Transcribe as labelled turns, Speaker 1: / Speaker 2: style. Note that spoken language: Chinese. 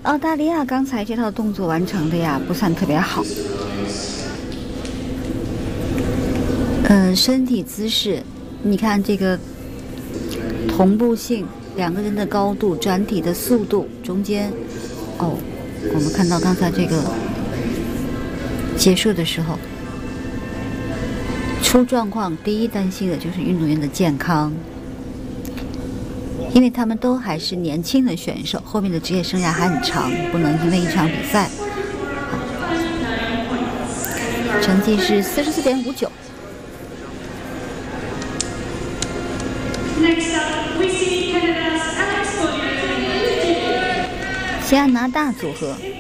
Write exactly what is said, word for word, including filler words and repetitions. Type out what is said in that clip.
Speaker 1: 澳大利亚刚才这套动作完成的呀，不算特别好。嗯，身体姿势，你看这个同步性，两个人的高度、转体的速度，中间，哦，我们看到刚才这个结束的时候，出状况，第一担心的就是运动员的健康。因为他们都还是年轻的选手，后面的职业生涯还很长，不能因为一场比赛。成绩是四十四点五九。加拿大组合。